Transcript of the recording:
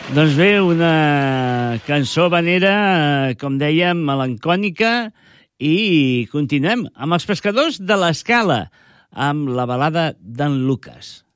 Doncs bé, una cançó vanera, com dèiem, melancònica, i continuem amb els pescadors de l'Escala, amb la balada d'en Lucas.